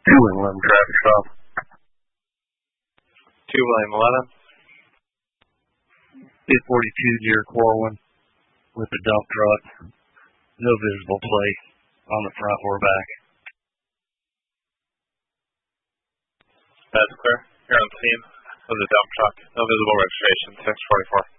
2 William 11 traffic stop. 2 William 11. 842 Deer Corwin with a dump truck. No visible plate on the front or back. That's clear. You're on the scene of the dump truck. No visible registration. 644.